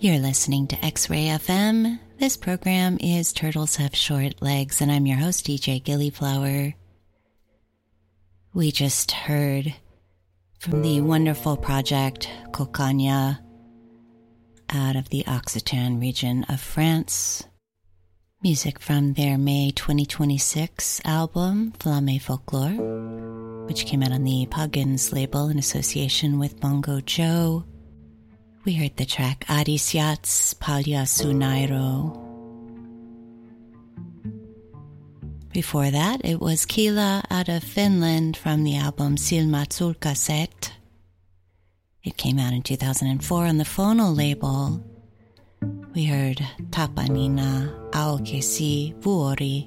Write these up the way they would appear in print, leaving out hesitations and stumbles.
You're listening to X-Ray FM. This program is Turtles Have Short Legs, and I'm your host, DJ Gillyflower. We just heard from the wonderful project Cocagne out of the Occitan region of France. Music from their May 2026 album, Flamme Folklore, which came out on the Pagans label in association with Bongo Joe. We heard the track Adisiats Palya Sunairo. Before that, it was Kila out of Finland from the album Silmatsulka Set. It came out in 2004 on the Phono label. We heard Tapanina Aokesi Vuori.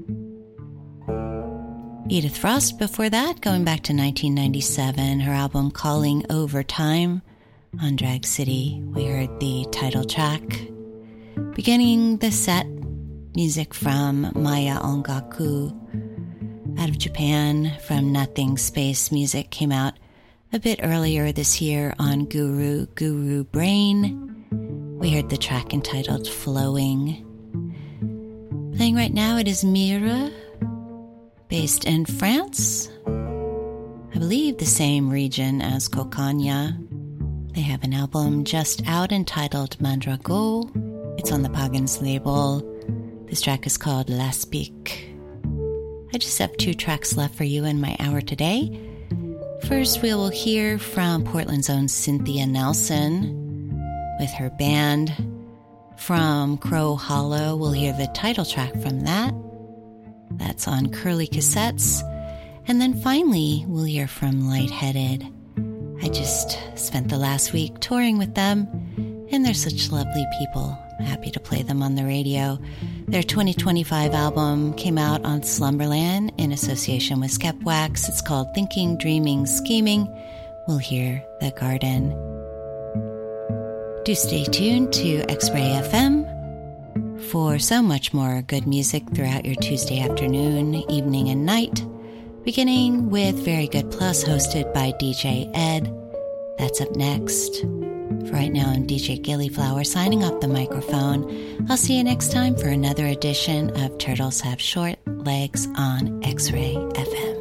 Edith Frost before that, going back to 1997, her album Calling Over Time. On Drag City, we heard the title track. Beginning the set, music from Maya Ongaku. Out of Japan, from Nothing Space Music, came out a bit earlier this year on Guru Brain. We heard the track entitled Flowing. Playing right now, it is Mira, based in France. I believe the same region as Cocagne. They have an album just out entitled Mandrago. It's on the Pagans label. This track is called La Speak. I just have 2 tracks left for you in my hour today. First, we will hear from Portland's own Cynthia Nelson with her band. From Crow Hollow, we'll hear the title track from that. That's on Curly Cassettes. And then finally, we'll hear from Lightheaded. I just spent the last week touring with them, and they're such lovely people. I'm happy to play them on the radio. Their 2025 album came out on Slumberland in association with Skepwax. It's called Thinking, Dreaming, Scheming. We'll hear The Garden. Do stay tuned to X-Ray FM for so much more good music throughout your Tuesday afternoon, evening, and night. Beginning with Very Good Plus, hosted by DJ Ed. That's up next. For right now, I'm DJ Gillyflower, signing off the microphone. I'll see you next time for another edition of Turtles Have Short Legs on X-Ray FM.